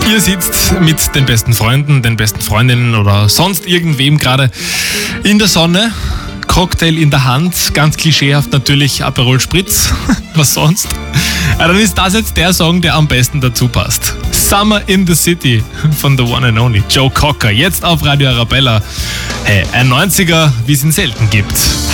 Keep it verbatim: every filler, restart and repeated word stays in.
Ihr sitzt mit den besten Freunden, den besten Freundinnen oder sonst irgendwem gerade in der Sonne, Cocktail in der Hand, ganz klischeehaft natürlich Aperol Spritz, was sonst. Ja, dann ist das jetzt der Song, der am besten dazu passt. Summer in the City von The One and Only Joe Cocker, jetzt auf Radio Arabella. Hey, ein neunziger, wie es ihn selten gibt.